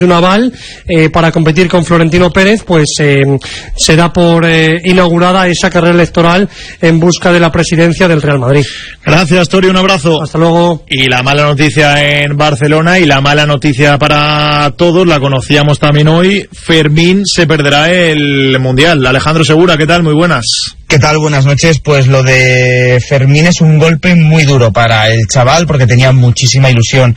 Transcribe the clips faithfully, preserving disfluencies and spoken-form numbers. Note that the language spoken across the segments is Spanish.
un aval eh, para competir con Florentino Pérez, pues eh, se da por eh, inaugurada esa carrera electoral en busca de la presidencia del Real Madrid. Gracias, Tori, un abrazo. Hasta luego. Y la mala noticia en Barcelona y la mala noticia para todos, la conocíamos también hoy, Fermín se perderá el Mundial. Alejandro Segura, ¿qué tal? Muy buenas. ¿Qué tal? Buenas noches. Pues lo de Fermín es un golpe muy duro para el chaval porque tenía muchísima ilusión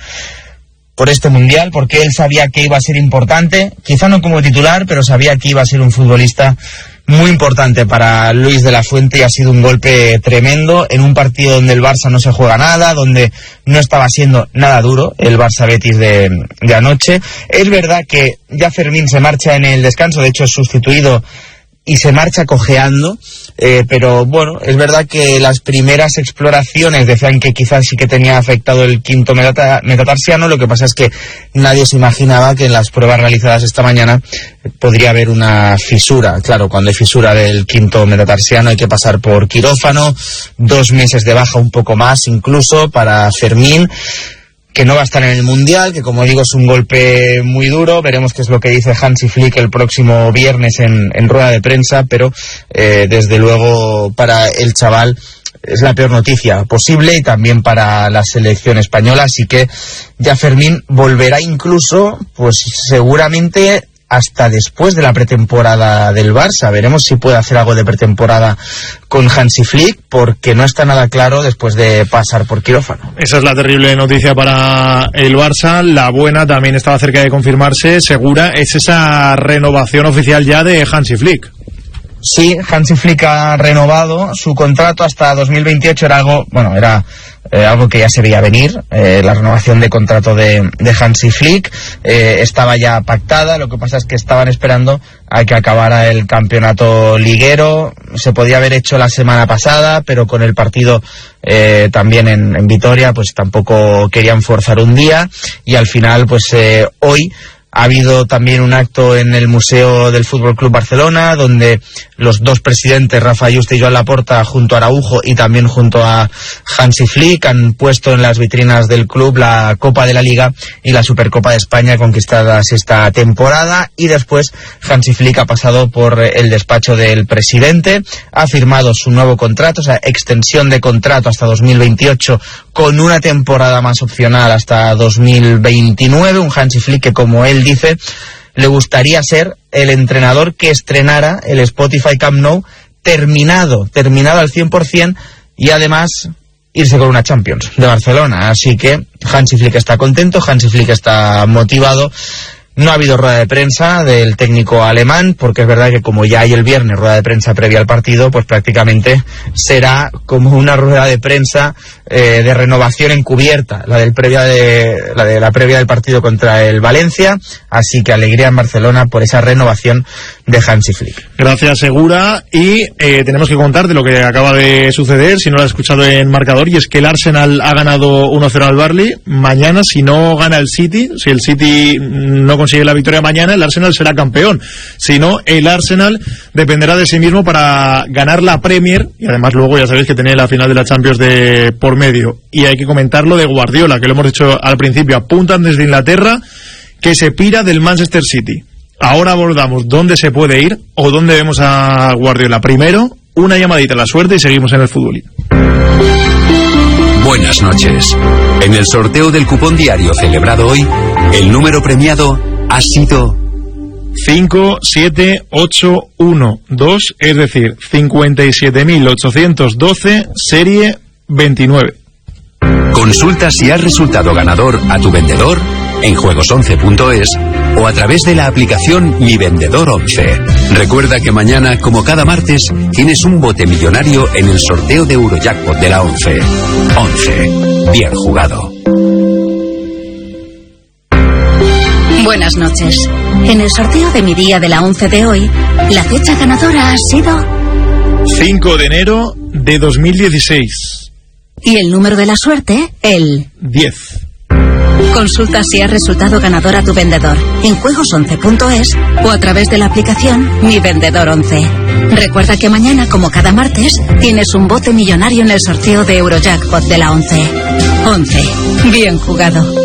por este Mundial, porque él sabía que iba a ser importante, quizá no como titular, pero sabía que iba a ser un futbolista muy importante para Luis de la Fuente, y ha sido un golpe tremendo en un partido donde el Barça no se juega nada, donde no estaba siendo nada duro el Barça-Betis de, de anoche. Es verdad que ya Fermín se marcha en el descanso, de hecho es sustituido y se marcha cojeando, eh, pero bueno, es verdad que las primeras exploraciones decían que quizás sí que tenía afectado el quinto metata- metatarsiano. Lo que pasa es que nadie se imaginaba que en las pruebas realizadas esta mañana podría haber una fisura. Claro, cuando hay fisura del quinto metatarsiano hay que pasar por quirófano, dos meses de baja, un poco más incluso para Fermín, que no va a estar en el Mundial, que como digo es un golpe muy duro. Veremos qué es lo que dice Hansi Flick el próximo viernes en, en rueda de prensa, pero eh, desde luego para el chaval es la peor noticia posible, y también para la selección española, así que ya Fermín volverá incluso, pues seguramente hasta después de la pretemporada del Barça. Veremos si puede hacer algo de pretemporada con Hansi Flick, porque no está nada claro después de pasar por quirófano. Esa es la terrible noticia para el Barça. La buena también estaba cerca de confirmarse, Segura, es esa renovación oficial ya de Hansi Flick. Sí, Hansi Flick ha renovado su contrato hasta dos mil veintiocho. Era algo, bueno, era eh, algo que ya se veía venir, eh, la renovación de contrato de, de Hansi Flick. Eh, estaba ya pactada, lo que pasa es que estaban esperando a que acabara el campeonato liguero. Se podía haber hecho la semana pasada, pero con el partido eh, también en, en Vitoria, pues tampoco querían forzar un día, y al final, pues eh, hoy ha habido también un acto en el Museo del Fútbol Club Barcelona, donde los dos presidentes, Rafa Yuste y Joan Laporta, junto a Araujo y también junto a Hansi Flick, han puesto en las vitrinas del club la Copa de la Liga y la Supercopa de España conquistadas esta temporada. Y después Hansi Flick ha pasado por el despacho del presidente, ha firmado su nuevo contrato, o sea, extensión de contrato hasta dos mil veintiocho, con una temporada más opcional hasta dos mil veintinueve. Un Hansi Flick que, como él dice, le gustaría ser el entrenador que estrenara el Spotify Camp Nou terminado, terminado al cien por ciento, y además irse con una Champions de Barcelona. Así que Hansi Flick está contento, Hansi Flick está motivado. No ha habido rueda de prensa del técnico alemán, porque es verdad que como ya hay el viernes rueda de prensa previa al partido, pues prácticamente será como una rueda de prensa eh, de renovación encubierta, la del previa de la de la previa del partido contra el Valencia. Así que alegría en Barcelona por esa renovación de Hansi Flick. Gracias, Segura. Y eh, tenemos que contar de lo que acaba de suceder, si no lo has escuchado en marcador, y es que el Arsenal ha ganado uno cero al Burnley. Mañana, si no gana el City, si el City no consigue la victoria mañana, el Arsenal será campeón. Si no, el Arsenal dependerá de sí mismo para ganar la Premier, y además luego ya sabéis que tiene la final de la Champions de por medio. Y hay que comentar lo de Guardiola, que lo hemos dicho al principio, apuntan desde Inglaterra que se pira del Manchester City. Ahora abordamos dónde se puede ir o dónde vemos a Guardiola. Primero, una llamadita a la suerte y seguimos en el fútbol. Buenas noches. En el sorteo del cupón diario celebrado hoy, el número premiado ha sido cinco siete ocho uno dos, es decir, cincuenta y siete mil ochocientos doce, serie veintinueve. Consulta si has resultado ganador a tu vendedor en juegos once punto es o a través de la aplicación Mi Vendedor once. Recuerda que mañana, como cada martes, tienes un bote millonario en el sorteo de Eurojackpot de la once. once. Bien jugado. Buenas noches. En el sorteo de mi día de la once de hoy, la fecha ganadora ha sido cinco de enero de dos mil dieciséis. Y el número de la suerte, el diez. Consulta si has resultado ganador a tu vendedor en juegos once punto es o a través de la aplicación Mi Vendedor once. Recuerda que mañana, como cada martes, tienes un bote millonario en el sorteo de Eurojackpot de la once. once. Bien jugado.